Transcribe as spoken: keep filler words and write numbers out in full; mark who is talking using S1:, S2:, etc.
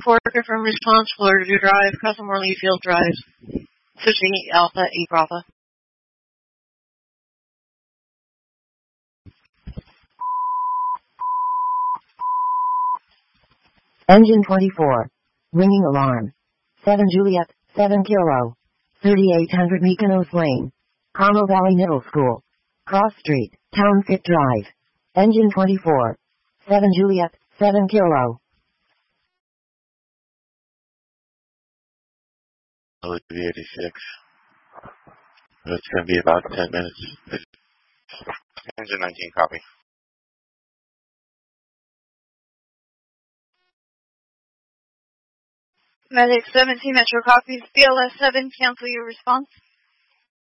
S1: Four confirmed response, Florida Drive, Custom Lee Field Drive. Switching Alpha eight Bravo.
S2: Engine twenty-four. Ringing alarm. seven Juliet, seven Kilo. thirty-eight hundred Mykonos Lane. Carmel Valley Middle School. Cross Street, Town Fit Drive. Engine twenty-four. seven Juliet, seven Kilo.
S3: L V eighty-six. It's going to be about ten minutes. Engine nineteen, copy.
S1: Medic seventeen Metro copies. B L S seven, cancel your response.